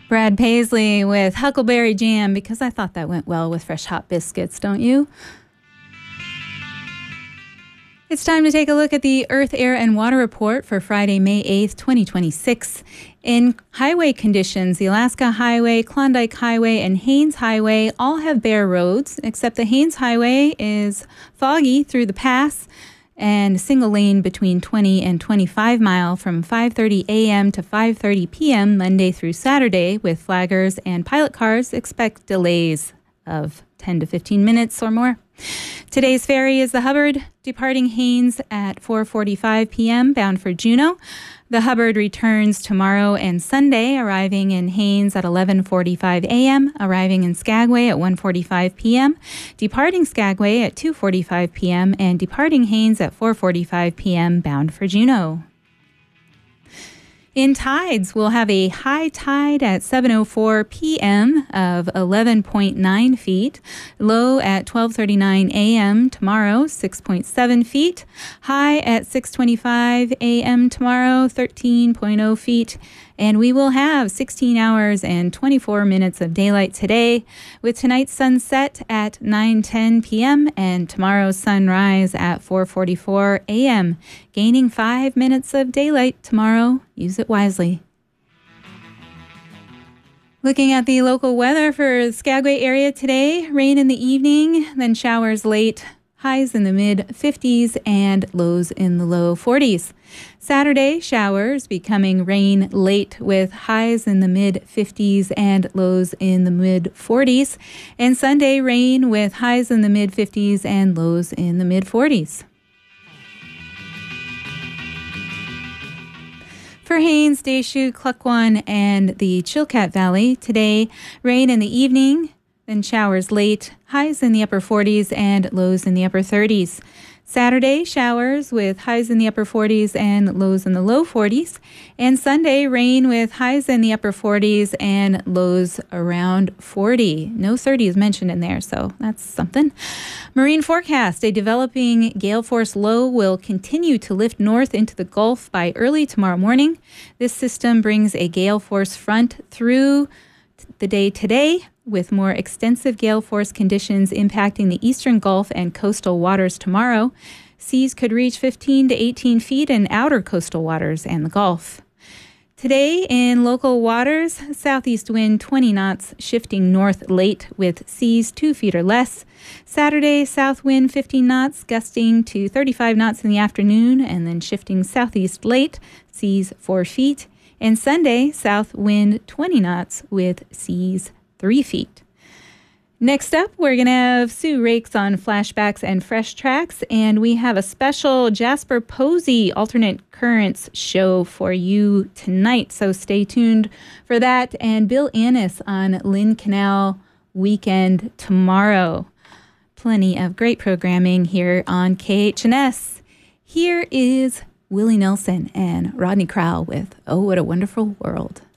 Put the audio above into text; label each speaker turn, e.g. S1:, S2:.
S1: Brad Paisley with Huckleberry Jam, because I thought that went well with fresh hot biscuits, don't you? It's time to take a look at the Earth, Air, and Water Report for Friday, May 8th, 2026. In highway conditions, the Alaska Highway, Klondike Highway, and Haines Highway all have bare roads, except the Haines Highway is foggy through the pass and single lane between 20 and 25 mile from 5:30 a.m. to 5:30 p.m. Monday through Saturday, with flaggers and pilot cars expect delays of 10 to 15 minutes or more. Today's ferry is the Hubbard, departing Haines at 4:45 p.m. bound for Juneau. The Hubbard returns tomorrow and Sunday, arriving in Haines at 11:45 a.m., arriving in Skagway at 1:45 p.m., departing Skagway at 2:45 p.m., and departing Haines at 4:45 p.m. bound for Juneau. In tides, we'll have a high tide at 7:04 p.m. of 11.9 feet, low at 12:39 a.m. tomorrow, 6.7 feet, high at 6:25 a.m. tomorrow, 13.0 feet, and we will have 16 hours and 24 minutes of daylight today, with tonight's sunset at 9:10 p.m. and tomorrow's sunrise at 4:44 a.m., gaining 5 minutes of daylight tomorrow. Use it wisely. Looking at the local weather for the Skagway area today, rain in the evening, then showers late, highs in the mid-50s and lows in the low 40s. Saturday, showers becoming rain late with highs in the mid-50s and lows in the mid-40s. And Sunday, rain with highs in the mid-50s and lows in the mid-40s. For Haines, Deschutes, Klukwan, and the Chilkat Valley, today, rain in the evening, then showers late, highs in the upper 40s and lows in the upper 30s. Saturday, showers with highs in the upper 40s and lows in the low 40s. And Sunday, rain with highs in the upper 40s and lows around 40. No 30 is mentioned in there, so that's something. Marine forecast, a developing gale force low will continue to lift north into the Gulf by early tomorrow morning. This system brings a gale force front through the day today, with more extensive gale force conditions impacting the eastern Gulf and coastal waters tomorrow. Seas could reach 15 to 18 feet in outer coastal waters and the Gulf. Today in local waters, southeast wind 20 knots, shifting north late with seas 2 feet or less. Saturday, south wind 15 knots, gusting to 35 knots in the afternoon, and then shifting southeast late, seas 4 feet. And Sunday, south wind 20 knots with seas 3 feet. Next up, we're going to have Sue Rakes on flashbacks and fresh tracks, and we have a special Jasper Posey alternate currents show for you tonight, so stay tuned for that, and Bill Annis on Lynn Canal Weekend tomorrow. Plenty of great programming here on KHNS. Here is Willie Nelson and Rodney Crowell with Oh, What a Wonderful World.